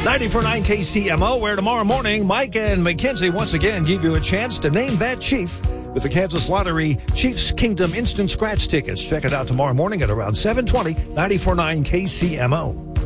94.9 KCMO, where tomorrow morning, Mike and Mackenzie once again give you a chance to name that chief with the Kansas Lottery Chiefs Kingdom Instant Scratch tickets. Check it out tomorrow morning at around 7:20, 94.9 KCMO.